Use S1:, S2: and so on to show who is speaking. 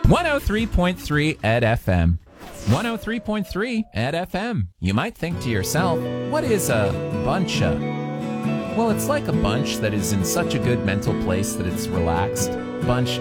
S1: 103.3 at FM. 103.3 at FM. You might think to yourself, what is a buncha? Well, it's like a bunch that is in such a good mental place that it's relaxed. Bunch